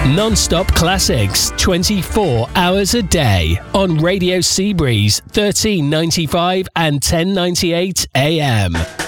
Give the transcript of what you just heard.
Non-stop classics, 24 hours a day on Radio Seabreeze, 1395 and 1098 AM.